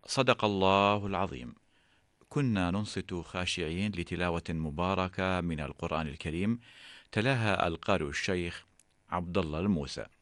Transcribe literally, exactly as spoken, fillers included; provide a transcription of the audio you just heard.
صدق الله العظيم. كنا ننصت خاشعين لتلاوة مباركة من القرآن الكريم، تلاها القارئ الشيخ عبد الله الموسى.